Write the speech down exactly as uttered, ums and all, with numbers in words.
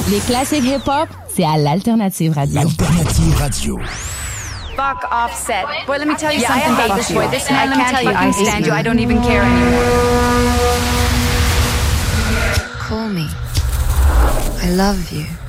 Les classiques hip-hop, c'est à l'Alternative Radio. Alternative Radio. Fuck Offset. Boy, let me tell you yeah, something about this boy. This man, let me tell you, I stand you. I don't even care anymore. Call me. I love you.